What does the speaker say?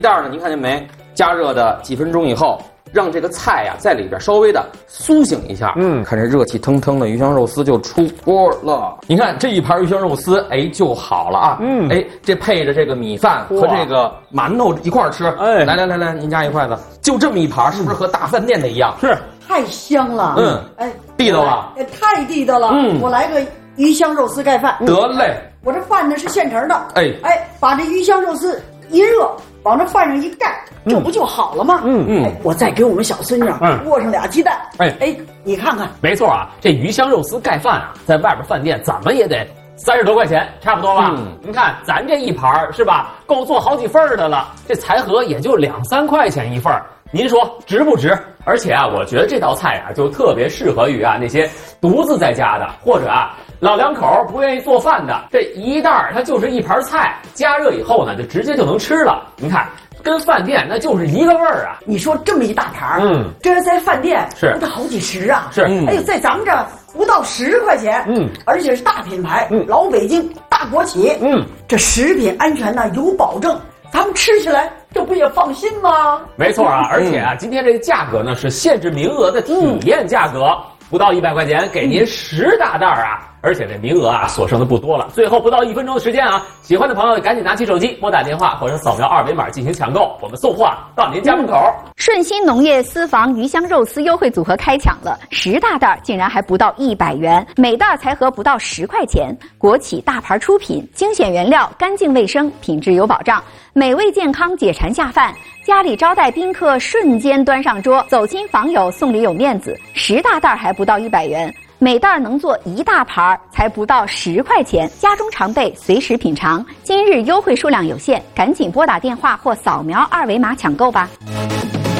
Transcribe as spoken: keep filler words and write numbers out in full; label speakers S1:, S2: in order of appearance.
S1: 袋呢，您看见没？加热的几分钟以后，让这个菜呀、啊、在里边稍微的苏醒一下。嗯，看这热气腾腾的鱼香肉丝就出锅了。你看这一盘鱼香肉丝，哎就好了啊。嗯，哎这配着这个米饭和这个馒头一块吃。哎，来来来来，您夹一筷子，就这么一盘，是不是和大饭店的一样？是，
S2: 太香了。嗯，哎，
S1: 地道了，
S2: 哎，太地道了。嗯，我来个鱼香肉丝盖饭。
S1: 得嘞，
S2: 我这饭呢是现成的。哎哎，把这鱼香肉丝一热，往这饭上一盖，这不就好了吗？嗯嗯，哎，我再给我们小孙女嗯握上俩鸡蛋。哎哎，你看看，
S3: 没错啊，这鱼香肉丝盖饭啊，在外边饭店怎么也得三十多块钱，差不多吧？嗯，您看咱这一盘是吧，够做好几份的了，这财盒也就两三块钱一份，您说值不值？而且啊，我觉得这道菜啊，就特别适合于啊那些独自在家的，或者啊老两口不愿意做饭的，这一袋它就是一盘菜，加热以后呢，就直接就能吃了。您看，跟饭店那就是一个味儿啊！
S2: 你说这么一大盘，嗯，这是在饭店是得好几十啊，
S3: 是，
S2: 哎呦，在咱们这儿不到十块钱，嗯，而且是大品牌，嗯，老北京大国企，嗯，这食品安全呢有保证，咱们吃起来这不也放心吗？
S3: 没错啊，而且啊，今天这个价格呢是限制名额的体验价格。嗯，不到一百块钱，给您十大袋啊！而且这名额啊，所剩的不多了。最后不到一分钟的时间啊，喜欢的朋友赶紧拿起手机拨打电话或者扫描二维码进行抢购，我们送货啊到您家门口。
S4: 顺鑫农业私房鱼香肉丝优惠组合开抢了，十大袋竟然还不到一百元，每袋才合不到十块钱。国企大牌出品，精选原料，干净卫生，品质有保障，美味健康，解馋下饭。家里招待宾客，瞬间端上桌，走亲访友送礼有面子。十大袋还不到一百元，每袋能做一大盘，才不到十块钱，家中常备，随时品尝。今日优惠数量有限，赶紧拨打电话或扫描二维码抢购吧。